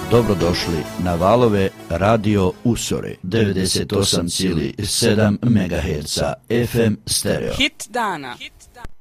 Dobrodošli na valove Radio Usore 98,7 MHz FM stereo. Hit dana.